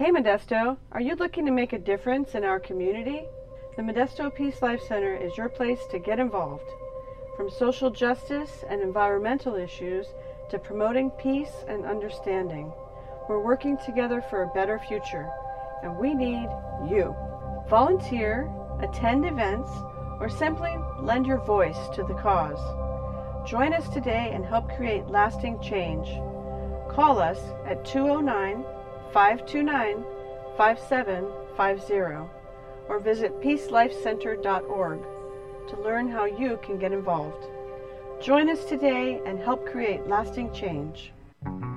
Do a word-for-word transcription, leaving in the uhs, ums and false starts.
Hey Modesto, are you looking to make a difference in our community? The Modesto Peace Life Center is your place to get involved. From social justice and environmental issues to promoting peace and understanding, we're working together for a better future, and we need you. Volunteer, attend events, or simply lend your voice to the cause. Join us today and help create lasting change. Call us at two oh nine, five two nine, five seven five zero or visit peace life center dot org to learn how you can get involved. Join us today and help create lasting change.